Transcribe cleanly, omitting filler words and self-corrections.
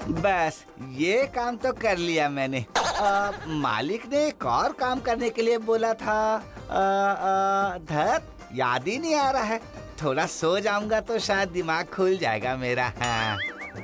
बस ये काम तो कर लिया मैंने। मालिक ने एक और काम करने के लिए बोला था। धत याद ही नहीं आ रहा है। थोड़ा सो जाऊंगा तो शायद दिमाग खुल जाएगा मेरा। हाँ।